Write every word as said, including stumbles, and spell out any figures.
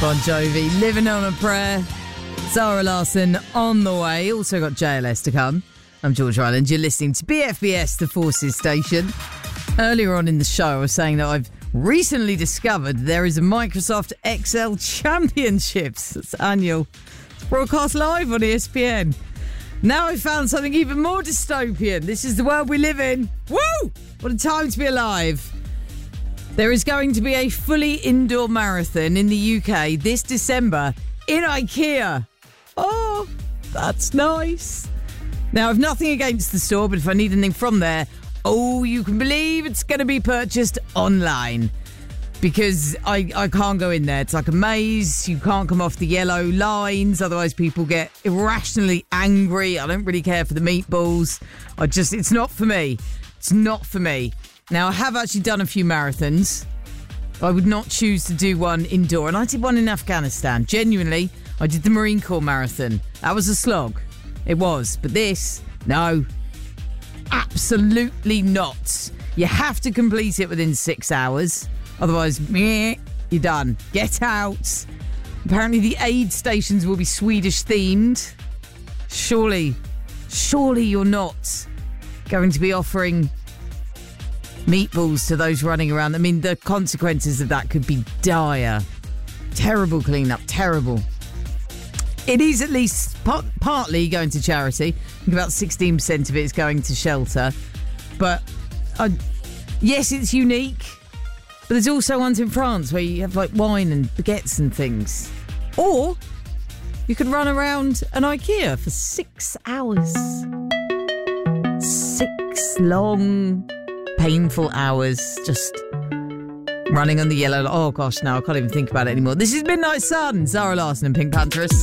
Bon Jovi, Living on a Prayer. Zara Larsson on the way. Also got J L S to come. I'm George Ryland. You're listening to B F B S, the Forces Station. Earlier on in the show, I was saying that I've recently discovered there is a Microsoft Excel Championships. It's annual. It's broadcast live on E S P N. Now I've found something even more dystopian. This is the world we live in. Woo! What a time to be alive. There is going to be a fully indoor marathon in the U K this December in IKEA. Oh, that's nice. Now, I've nothing against the store, but if I need anything from there, oh, you can believe it's going to be purchased online. Because I, I can't go in there. It's like a maze. You can't come off the yellow lines. Otherwise, people get irrationally angry. I don't really care for the meatballs. I just, it's not for me. It's not for me. Now, I have actually done a few marathons. I would not choose to do one indoor. And I did one in Afghanistan. Genuinely, I did the Marine Corps marathon. That was a slog. It was. But this, no. Absolutely not. You have to complete it within six hours. Otherwise, meh, you're done. Get out. Apparently, the aid stations will be Swedish themed. Surely, surely you're not going to be offering meatballs to those running around. I mean, the consequences of that could be dire. Terrible cleanup, terrible. It is at least part, partly going to charity. I think about sixteen percent of it is going to shelter. But uh, yes, it's unique. But there's also ones in France where you have like wine and baguettes and things. Or you could run around an IKEA for six hours. Six long, painful hours just running on the yellow. Oh gosh, now I can't even think about it anymore. This is Midnight Sun, Zara Larsson and Pink Panthers.